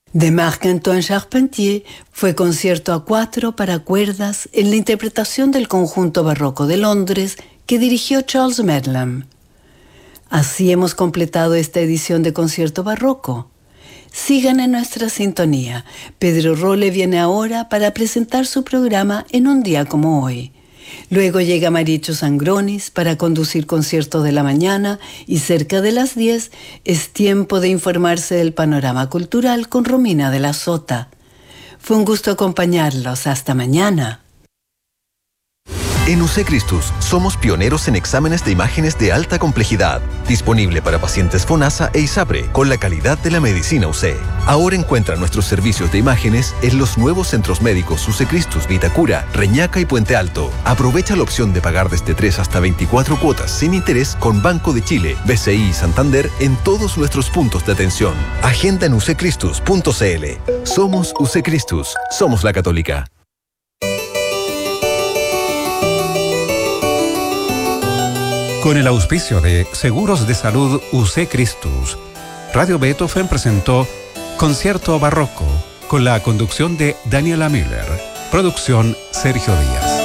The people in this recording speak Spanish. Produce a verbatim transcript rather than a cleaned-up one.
De Marc-Antoine Charpentier fue concierto a cuatro para cuerdas en la interpretación del conjunto barroco de Londres que dirigió Charles Medlam. Así hemos completado esta edición de Concierto Barroco. Sigan en nuestra sintonía. Pedro Rolle viene ahora para presentar su programa en un día como hoy. Luego llega Maricho Sangronis para conducir Concierto de la Mañana y cerca de las diez es tiempo de informarse del panorama cultural con Romina de la Sota. Fue un gusto acompañarlos. Hasta mañana. En U C Christus somos pioneros en exámenes de imágenes de alta complejidad, disponible para pacientes FONASA e ISAPRE, con la calidad de la medicina U C. Ahora encuentra nuestros servicios de imágenes en los nuevos centros médicos U C Christus Vitacura, Reñaca y Puente Alto. Aprovecha la opción de pagar desde tres hasta veinticuatro cuotas sin interés con Banco de Chile, B C I y Santander en todos nuestros puntos de atención. Agenda en u c christus punto c l. Somos U C Christus, somos la Católica. Con el auspicio de Seguros de Salud U C Christus, Radio Beethoven presentó Concierto Barroco con la conducción de Daniela Miller. Producción Sergio Díaz.